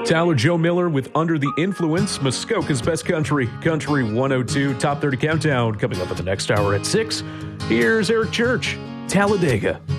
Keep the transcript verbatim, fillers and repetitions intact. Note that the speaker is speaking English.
Tyler Joe Miller with Under the Influence, Muskoka's Best Country, Country one oh two, Top thirty Countdown, coming up at the next hour at six. Here's Eric Church, Talladega.